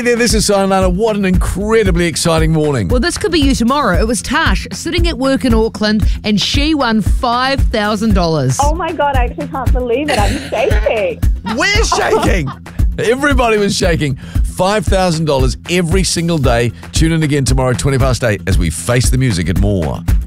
there, this is Simon Lana. What an incredibly exciting morning. Well, this could be you tomorrow. It was Tash sitting at work in Auckland and she won $5,000. Oh my God, I actually can't believe it. I'm shaking. We're shaking. Everybody was shaking. $5,000 every single day. Tune in again tomorrow, 8:20 as we face the music at More.